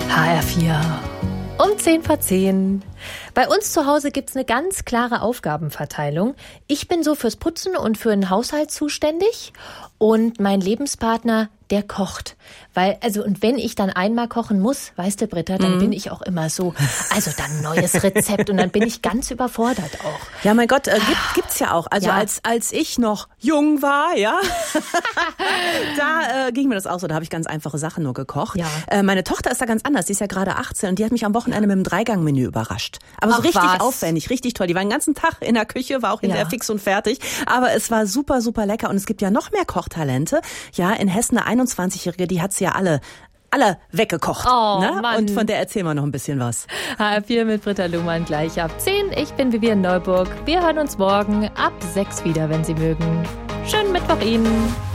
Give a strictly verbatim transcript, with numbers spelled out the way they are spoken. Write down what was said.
H R vier. Um zehn vor zehn. Bei uns zu Hause gibt's eine ganz klare Aufgabenverteilung. Ich bin so fürs Putzen und für den Haushalt zuständig und mein Lebenspartner, der kocht. Weil, also, und wenn ich dann einmal kochen muss, weißt du, Britta, dann mhm. bin ich auch immer so, also dann neues Rezept und dann bin ich ganz überfordert auch. Ja, mein Gott, äh, gibt, gibt's ja auch. Also ja. als als ich noch jung war, ja, da äh, ging mir das auch so. Da habe ich ganz einfache Sachen nur gekocht. Ja. Äh, meine Tochter ist da ganz anders. Die ist ja gerade achtzehn und die hat mich am Wochenende ja. mit dem Dreigang-Menü überrascht. Aber so Ach, richtig was? aufwendig, richtig toll. Die war den ganzen Tag in der Küche, war auch hinterher ja. fix und fertig. Aber es war super, super lecker. Und es gibt ja noch mehr Kochtalente. Ja, in Hessen eine einundzwanzigjährige, die hat sie ja alle alle weggekocht. Oh, ne? Mann. Und von der erzählen wir noch ein bisschen was. H R vier mit Britta Luhmann gleich ab zehn. Ich bin Vivian Neuburg. Wir hören uns morgen ab sechs wieder, wenn Sie mögen. Schönen Mittwoch Ihnen.